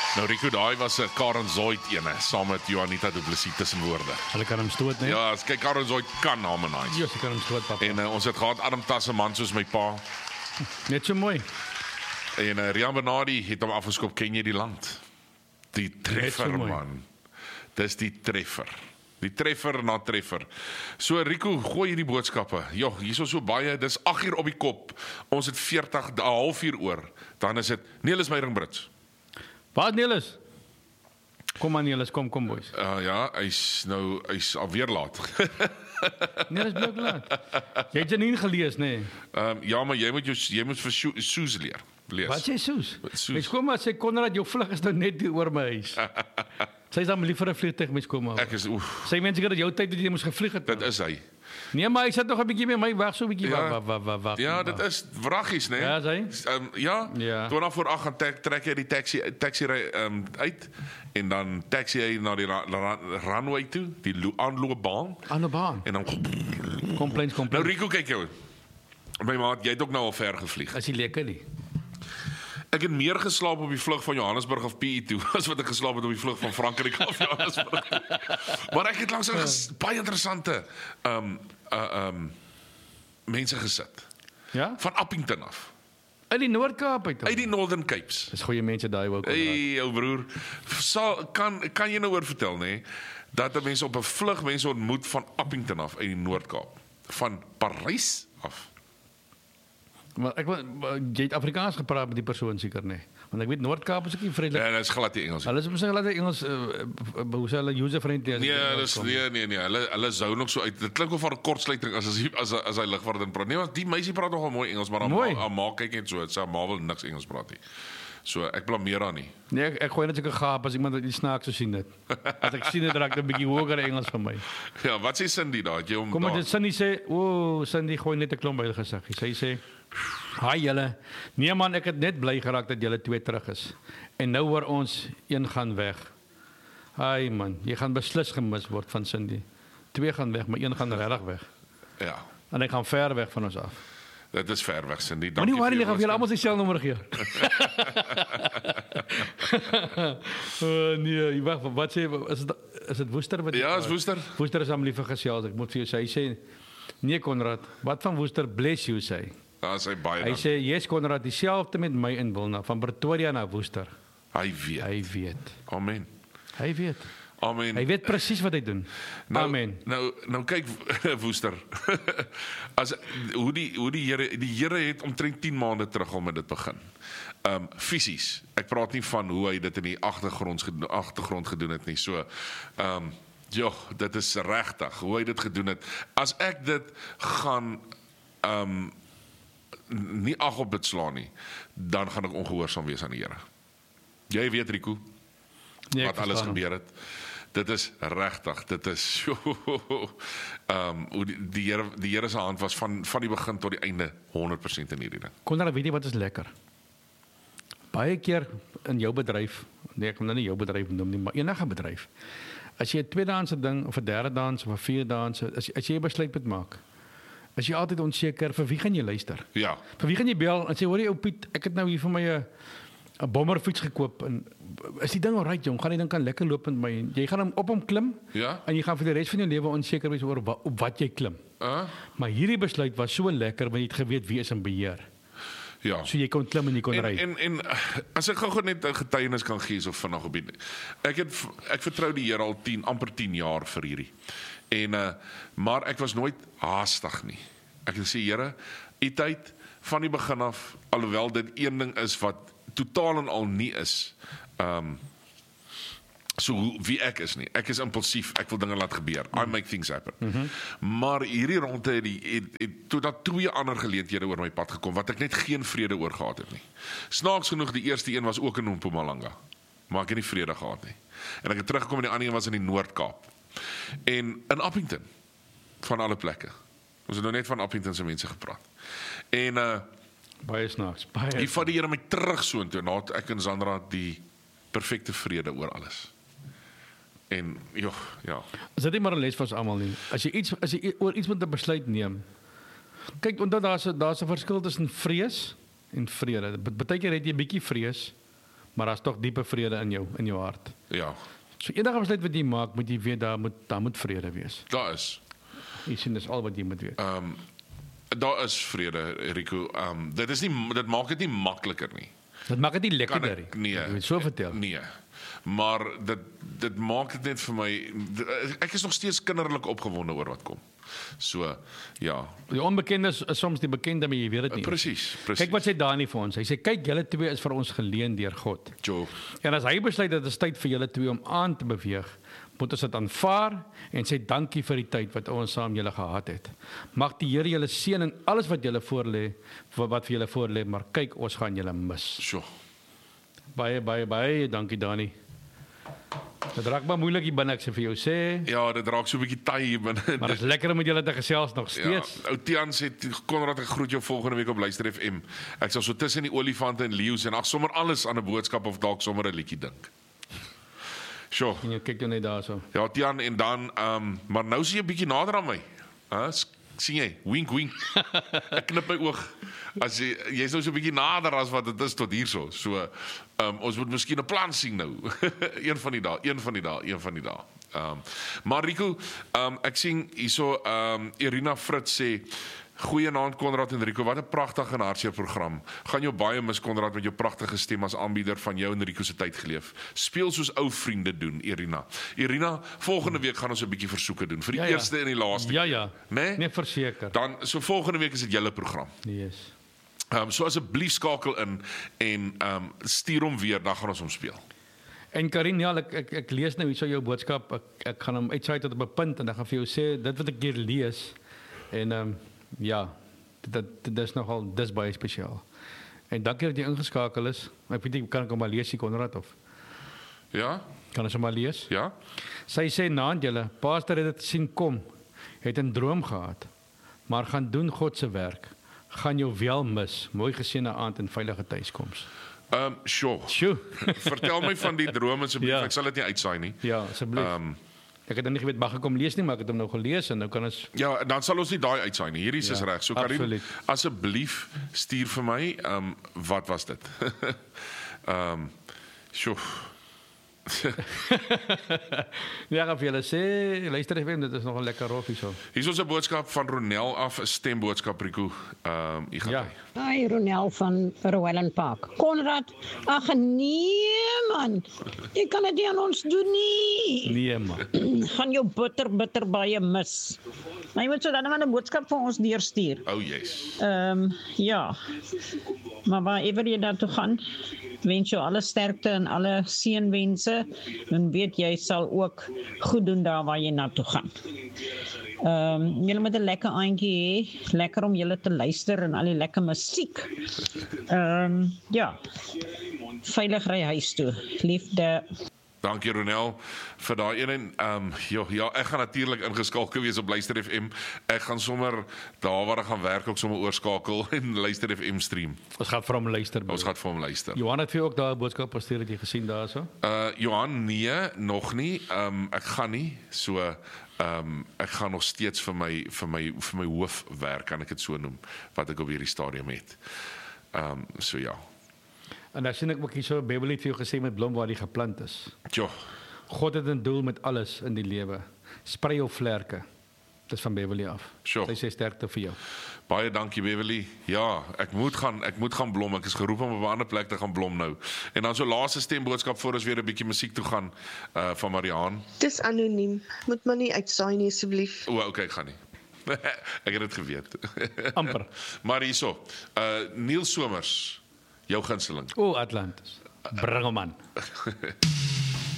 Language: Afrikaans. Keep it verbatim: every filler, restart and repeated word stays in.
Nou Rico, daai was 'n Karen Zoid ene, saam met Juanita Du Plessis tussen woorde. Hulle kan hom stoot, nee? Ja, as kyk Karen Zoid kan harmonize. Ja, sy kan hom stoot, papa. En uh, ons het gehad Adam Tasseman soos my pa. Net so mooi. En uh, Rian Bernardi het hom afgeskop, ken jy die land? Die treffer, man. Dis die treffer. Die treffer na treffer. So Rico, gooi hierdie boodskappe. Jo, hier is so baie, dis agt uur op die kop. Ons het veertig, 'n halfuur oor. Dan is dit Nelis Meyering Brits. Wat Nelis? Kom aan Nelis, kom kom boys. Uh, ja, hy's nou hy's alweer laat. Nelis bly ook laat. Jy het Janine gelees, nê? Nee? Um, ja, maar jy moet jou jy moet vir Soo- Soos leer. Lees. Wat sê Soos? Soos. Mens kom maar sê Konrad, jou vlug is nou net hier oor my huis. Sy is dan lief vir 'n vliegtuig, mens kom maar. Ek is oef. Sy mense dat jou tyd dat jy moes gevlieg het. Dit is hy. Nee, maar hy sit nog 'n bietjie met my wag so 'n bietjie Ja. wag wag wag wag. Ja, dit is wraggies, né? Ja, sê. Um, ja, Ja. twintig voor agt gaan trek, trek jy die taxi taxi ry um, uit en dan taxi hy na die ra, ra, runway toe, die lo- aanloopbaan Aan 'n baan. en dan Complaints, Nou complaints. Rico, kyk jou. My maat, jy het ook nou al ver gevlieg. Is hy lekker nie? Ek het meer geslaap op die vlug van Johannesburg af P E toe as wat ek geslaap het op die vlug van Frankryk af Johannesburg. Maar ek het langs 'n ges- baie interessante um uh, um mense gesit. Ja? Van Appington af. Uit die Noord-Kaap uit. Uit die Northern Capes. Dis goeie mense daai ook. Hey, jou broer. Sal, kan kan jy nou oor vertel nê dat 'n mens op 'n vlug mense ontmoet van Appington af uit die Noord-Kaap, van Parys af. Maar ek wil jy het Afrikaans gepraat met die persoon seker nê. Want ek weet Noord-Kaap is ook nie vredelik. Ja, dit is glad nie Engels. Hulle is mos hulle Engels uh, hoe sê hulle user friendly as Nee, dit dis kom. nee nee nee. Hulle hulle sou nog so uit. Dit klink of van 'n kortsluiting as as as as hy lugvaart in praat. Nee, maar die meisie praat nogal mooi Engels, maar Mooi. haar maak kyk net so, sy ma wil niks Engels praat nie. So ek blameer haar nie. Nee, ek, ek gooi net seker gaap as iemand wat die snaaks so sien dit. As ek sien dit raak dit 'n bietjie hoër Engels vir my. Ja, wat sê Cindy daar? Het jy hom Kom maar daar? dit Cindy sê, o, oh, Cindy gooi net 'n klomp by die gesig. Sy sê, "Haai julle. Nee man, ek het net bly geraak dat julle twee terug is. En nou hoor ons een gaan weg. Haai man, jy gaan beslis gemis word van Cindy. Twee gaan weg, maar een gaan regtig weg. Ja. En hy gaan ver weg van ons af. Dit is ver weg Cindy. Maar nie Dankie worry, vir ek jou gaan vir julle almal sy selnommer gee. Oh nee, jy wag, wat sê is dit is dit Woester wat Ja, is Woester. Woester is hom lief vir gesels. Ek moet vir jou sê, hy sê nee Konrad, wat van Woester bless you sê. Ja, sy baie Hy dan. sê yes Konrad, dieselfde met my in Wilna van Pretoria na Woester. Hy weet. Hy weet. Amen. Hy weet. Amen. Hy weet presies wat hy doen. Nou, Amen. Nou nou kyk Woester. As hoe die hoe die Here die Here het omtrent tien maande terug al met dit begin. Um fisies. Ek praat nie van hoe hy dit in die agtergrond agtergrond gedoen het nie. So um ja, dit is regtig hoe hy dit gedoen het. As ek dit gaan um nie ag op dit slaan nie, dan gaan ek ongehoorsaam wees aan die Here. Jy weet Rico, Nee, ek wat alles verstaan hom. gebeur het. Dit is regtig, dit is ehm um, hoe die die Here die Here se hand was van van die begin tot die einde honderd persent in hierdie ding. Konrad, weet jy wat is lekker? Baie keer in jou bedryf, nee, ek kan nou nie jou bedryf noem nie, maar enige bedryf. As jy 'n tweedehandse ding of 'n derde dans of 'n vierdehandse, as as jy 'n besluit moet maak, is jy altyd onseker vir wie gaan jy luister? Ja. Vir wie gaan jy bel en sê hoor jy ou Piet, ek het nou hier vir my 'n 'n bommerfiets gekoop en is die ding alright jong, gaan die ding kan lekker loop met my. Jy gaan hom op hom klim Ja. en jy gaan vir die res van jou lewe onseker wees oor wat, op wat jy klim. Uh, Maar hierdie besluit was so lekker want jy het geweet wie is in beheer. ja. So jy kon klim en jy kon En ry. en en as ek gou-gou net 'n getuienis kan gee so vinnig op die. Ek het ek vertrou die Here al tien amper tien jaar vir hierdie. En uh maar ek was nooit haastig nie. Ek het gesê Here, U tyd van die begin af, alhoewel dit een ding is wat totaal en al nie is. Um so hoe, wie ek is nie. Ek is impulsief. Ek wil dinge laat gebeur. I make things happen. Mm-hmm. Maar hierdie ronde het die het, het toe dat twee ander geleenthede oor my pad gekom wat ek net geen vrede oor gehad het nie. Snaaks genoeg die eerste een was ook in Mpumalanga. Maar ek het nie vrede gehad nie. En ek het teruggekom en die ander een was in die Noord-Kaap. En in Appington van alle plekke. Ons het nou net van Appington se mense gepraat. En uh Baie snaaks. Baie. Hy vat die Here my terug so intoe. Nou het ek en Sandra die perfekte vrede oor alles. En joh, ja. Is dit nie maar 'n les vir ons almal nie? As jy iets as jy oor iets moet 'n besluit neem. Kyk, onthou daar's 'n daar's 'n verskil tussen vrees en vrede. Partykeer het jy 'n bietjie vrees, maar daar's tog diepe vrede in jou in jou hart. Ja, So enige besluit wat jy maak, moet jy weet daar moet daar moet vrede wees. daar is. Jy sien dis al wat jy moet weet. Um, daar is vrede, Rico. Um, dit, is nie, dit maak dit nie makliker nie. Dit maak dit nie Kan lekkerder ek, nie. nee, Ek weet so vertel. Nee, maar dit, dit maak dit net vir my, ek is nog steeds kinderlik opgewonde oor wat kom. So, ja. Die onbekende is, is soms die bekende, maar jy weet dit nie. Presies, presies. Kyk wat sê Dani vir ons. Hy sê kyk, julle twee is vir ons geleen deur God. Jo, En as hy besluit dat dit is tyd vir julle twee om aan te beweeg, moet ons dit aanvaar en sê dankie vir die tyd wat ons saam julle gehad het. Mag die Here julle seën in alles wat julle voorlê, wat vir julle voorlê, maar kyk, ons gaan julle mis. so. Baie baie baie dankie Dani. Dit raak maar moeilik hier binne, ek sê vir jou sê, Ja, dit raak so 'n bietjie taai hier binne. maar dit is lekker om met julle te gesels nog Ja, steeds. ou Tian sê Konrad, ek groet jou volgende week op Luister F M. Ek sal so tussen die olifante en leeu's en ag sommer alles aan 'n boodskap of dalk sommer 'n liedjie dink. Sjoe. En jy kyk jou net daarso. Ja, Tian en dan um, maar nou is jy 'n bietjie nader aan my. Hæ? Sien jy? Wink wink. Ek knip my oog. As jy jy's nou so 'n bietjie nader as wat dit is tot hierso. So, um, ons moet miskien 'n plan sien nou. een van die dae, een van die dae, een van die dae. Um, maar Rico, um, ek sien hierso um, Irina Fritz sê Goeienaand Konrad en Rico, wat 'n pragtige en hartseer program. Gaan jou baie mis Konrad met jou pragtige stem as aanbieder van jou en Rico se tyd geleef. Speel soos ou vriende doen, Irina. Irina, volgende week gaan ons 'n bietjie versoeke doen vir die Ja, ja. eerste en die laaste. Ja ja. Nee? Nee, verseker. Dan so volgende week is dit julle program. Yes. Ehm um, so asseblief skakel in en ehm um, stuur hom weer, dan gaan ons hom speel. En Karin, ja, ek ek, ek lees nou hierso jou boodskap. Ek ek gaan hom uitsaai tot op 'n punt en dan gaan vir jou sê dit wat ek hier lees. En ehm um, ja, dit dit dis nogal dis baie spesiaal. En dankie dat jy ingeskakel is. Ek weet nie kan ek hom maar lees, Konrad of Ja? kan ons hom maar lees? Ja? Sy sê naand julle, pastor het dit sien kom. Het 'n droom gehad, maar gaan doen God se werk. Gaan jou wel mis. Mooi geseënde aand en veilige tuiskoms. Ehm um, sure. Sjoe. Vertel my van die droom asseblief. Ja. Ek sal dit nie uitsaai nie. Ja, asseblief. Ehm um, Ek het dan nie geweet mag ek hom lees nie, maar ek het hom nou gelees en nou kan ons ja, dan sal ons nie daai uitsaai nie. Hierdie is Ja, reg. So Karin, absoluut. asseblief stuur vir my ehm um, wat was dit? Ehm um, sure. Ja, ek wil julle sê, luister effe, dit is nog 'n lekker roffie so. Hier is ons 'n boodskap van Ronel af, 'n stemboodskap Rico. Ehm um, hier gaan Ja. hy. Hi Ronel van Rowellen Park. Konrad, ag nee man. Jy kan dit nie aan ons doen nie. Nee man. Gaan jou bitter bitter baie mis. Maar jy moet so dan maar 'n boodskap vir ons deurstuur. Oh yes. Ehm um, ja. Maar waarever jy daartoe gaan, wens jou alle sterkte en alle seënwense en weet jy sal ook goed doen daar waar jy na toe gaan. Ehm um, julle moet 'n lekker aandjie hê, lekker om julle te luister en al die lekker musiek. Ehm um, ja. Veilig ry huis toe. Liefde. Dankie Ronel vir daai een en ehm um, ja, ja, ek gaan natuurlik ingeskakel wees op Luister F M. Ek gaan sommer daar waar ek gaan werk ook sommer oorskakel en Luister F M stream. Ons gaan vir hom luister. Ons gaan vir hom luister. Johan het vir jou ook daai boodskap gestuur, het jy gesien daarso? Uh Johan, nee, nog nie. Ehm um, ek gaan nie. So ehm um, ek gaan nog steeds vir my vir my vir my hoofwerk, kan ek dit so noem, wat ek op hierdie stadium het. Ehm um, so ja. En dan sien ek ook hierso Bybel het vir jou gesê met blom waar die geplant is. Jo. God het 'n doel met alles in die lewe. Sprei jou vlerke. Dis van Beverly af. Sure. Sy sê sterkte vir jou. Baie dankie Beverly. Ja, ek moet gaan, ek moet gaan blom. Ek is geroep om op 'n ander plek te gaan blom nou. En dan so laaste stemboodskap voor ons weer 'n bietjie musiek toe gaan uh van Mariaan. Dis anoniem. Moet maar nie uitsaai nie asseblief. O, okay, ek gaan nie. Ek het dit geweet. Amper. Maar hierso, uh Neil Somers, jou gunsteling. O, Atlantis. Bring hom aan.